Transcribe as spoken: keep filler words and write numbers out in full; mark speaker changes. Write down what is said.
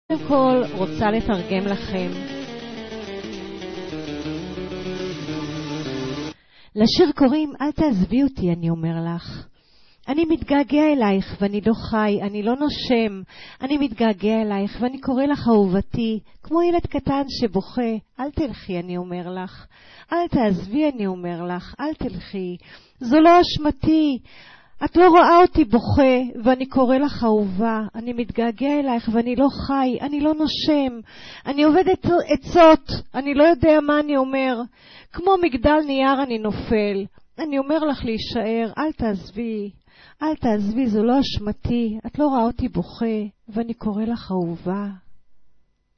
Speaker 1: קודם כל רוצה לתרגם לכם. לשיר קוראים אל תעזבי אותי, אני אומר לך. אני מתגעגע אלייך ואני לא חי, אני לא נושם. אני מתגעגע אלייך ואני קורא לך אהובתי, כמו ילד קטן שבוכה. אל תלכי, אני אומר לך. אל תעזבי, אני אומר לך. אל תלכי. זו לא אשמתי. את לא רואה אותי בוכה, ואני קורא לך אהובה. אני מתגעגע אלייך ואני לא חי, אני לא נושם. אני עובד עצות, אני לא יודע מה אני אומר. כמו מגדל נייר אני נופל. אני אומר לך להישאר, אל תעזבי. אל תעזבי, זו לא אשמתי. את לא רואה אותי בוכה, ואני קורא לך אהובה.